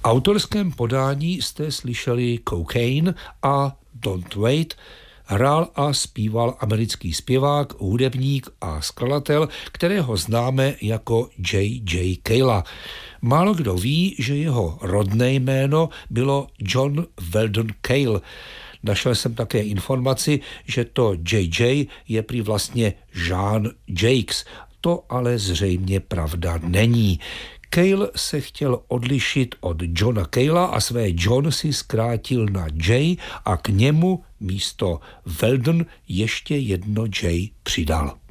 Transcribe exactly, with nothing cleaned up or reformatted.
autorském podání jste slyšeli Cocaine a Don't Wait. Hrál a zpíval americký zpěvák, hudebník a skladatel, kterého známe jako J J. Cale. Málo kdo ví, že jeho rodné jméno bylo John Weldon Cale. Našel jsem také informaci, že to J J je prý vlastně Jean Jacques. To ale zřejmě pravda není. Cale se chtěl odlišit od Johna Calea a své John si zkrátil na J a k němu místo Weldon ještě jedno J přidal.